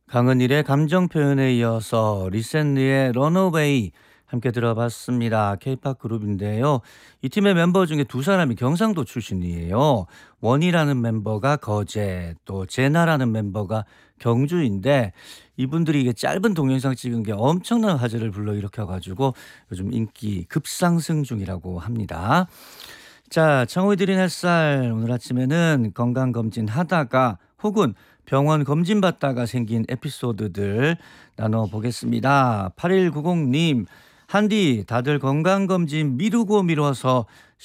강은일의 감정 표현에 이어서 리센리의 런어웨이 함께 들어봤습니다. 케이팝 그룹인데요. 이 팀의 멤버 중에 두 사람이 경상도 출신이에요. 원이라는 멤버가 거제, 또 제나라는 멤버가 경주인데 이분들이 이게 짧은 동영상 찍은 게 엄청난 화제를 불러일으켜가지고 요즘 인기 급상승 중이라고 합니다. 자, 청의 드린 햇살 오늘 아침에는 건강검진 하다가 혹은 병원 검진 받다가 생긴 에피소드들 나눠보겠습니다. 8190님, 한디 다들 건강검진 미루고 미뤄서